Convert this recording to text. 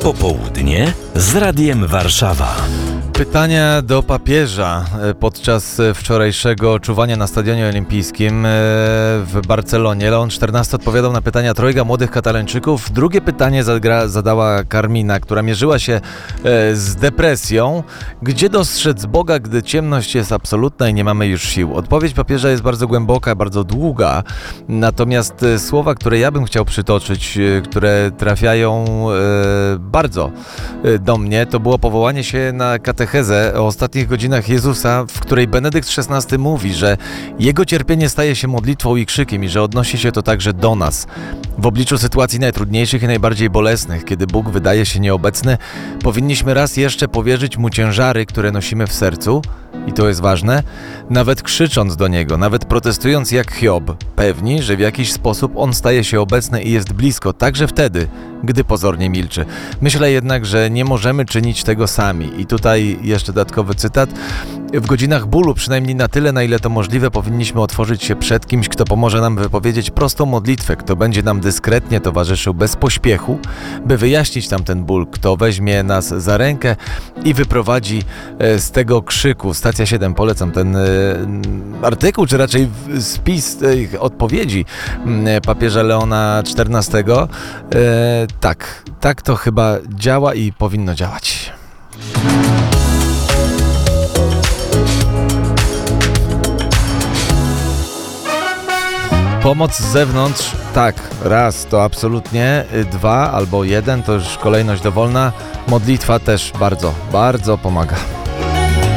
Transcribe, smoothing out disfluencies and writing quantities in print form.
Popołudnie z Radiem Warszawa. Pytania do papieża podczas wczorajszego czuwania na Stadionie Olimpijskim w Barcelonie. Leon XIV odpowiadał na pytania trojga młodych Katalończyków. Drugie pytanie zadała Carmina, która mierzyła się z depresją. Gdzie dostrzec Boga, gdy ciemność jest absolutna i nie mamy już sił? Odpowiedź papieża jest bardzo głęboka, bardzo długa. Natomiast słowa, które ja bym chciał przytoczyć, które trafiają bardzo do mnie, to było powołanie się na katechezę o ostatnich godzinach Jezusa, w której Benedykt XVI mówi, że Jego cierpienie staje się modlitwą i krzykiem i że odnosi się to także do nas. W obliczu sytuacji najtrudniejszych i najbardziej bolesnych, kiedy Bóg wydaje się nieobecny, powinniśmy raz jeszcze powierzyć Mu ciężary, które nosimy w sercu, i to jest ważne, nawet krzycząc do Niego, nawet protestując jak Hiob, pewni, że w jakiś sposób On staje się obecny i jest blisko, także wtedy, gdy pozornie milczy. Myślę jednak, że nie możemy czynić tego sami. I tutaj jeszcze dodatkowy cytat. W godzinach bólu, przynajmniej na tyle, na ile to możliwe, powinniśmy otworzyć się przed kimś, kto pomoże nam wypowiedzieć prostą modlitwę, kto będzie nam dyskretnie towarzyszył bez pośpiechu, by wyjaśnić tam ten ból, kto weźmie nas za rękę i wyprowadzi z tego krzyku. Stacja 7, polecam ten artykuł, czy raczej spis tych odpowiedzi papieża Leona XIV. Tak to chyba działa i powinno działać. Pomoc z zewnątrz, tak, raz to absolutnie, 2 albo 1 to już kolejność dowolna. Modlitwa też bardzo, bardzo pomaga.